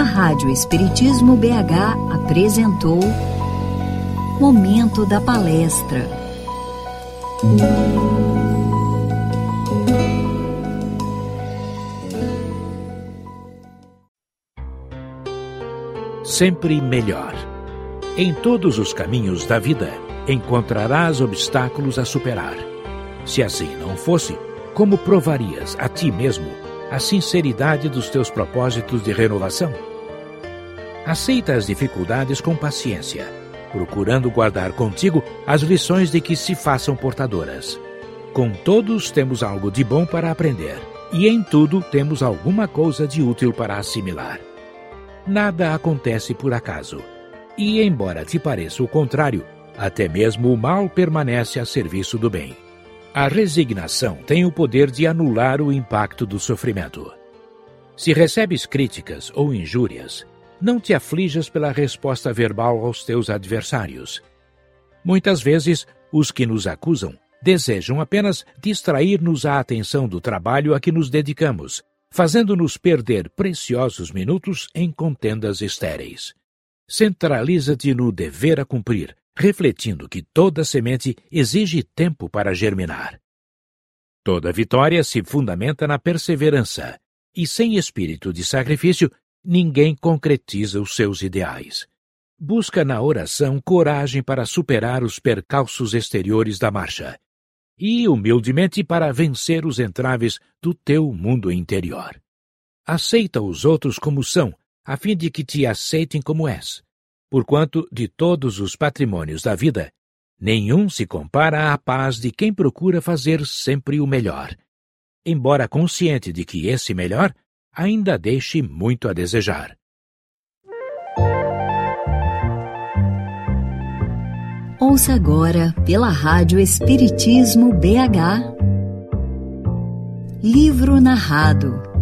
Rádio Espiritismo BH apresentou Momento da Palestra. Sempre melhor. Em todos os caminhos da vida, encontrarás obstáculos a superar. Se assim não fosse, como provarias a ti mesmo a sinceridade dos teus propósitos de renovação? Aceita as dificuldades com paciência, procurando guardar contigo as lições de que se façam portadoras. Com todos temos algo de bom para aprender, e em tudo temos alguma coisa de útil para assimilar. Nada acontece por acaso, e embora te pareça o contrário, até mesmo o mal permanece a serviço do bem. A resignação tem o poder de anular o impacto do sofrimento. Se recebes críticas ou injúrias, não te aflijas pela resposta verbal aos teus adversários. Muitas vezes, os que nos acusam desejam apenas distrair-nos a atenção do trabalho a que nos dedicamos, fazendo-nos perder preciosos minutos em contendas estéreis. Centraliza-te no dever a cumprir, refletindo que toda semente exige tempo para germinar. Toda vitória se fundamenta na perseverança, e sem espírito de sacrifício, ninguém concretiza os seus ideais. Busca na oração coragem para superar os percalços exteriores da marcha, e humildemente para vencer os entraves do teu mundo interior. Aceita os outros como são, a fim de que te aceitem como és. Porquanto, de todos os patrimônios da vida, nenhum se compara à paz de quem procura fazer sempre o melhor, embora consciente de que esse melhor ainda deixe muito a desejar. Ouça agora, pela Rádio Espiritismo BH, Livro Narrado,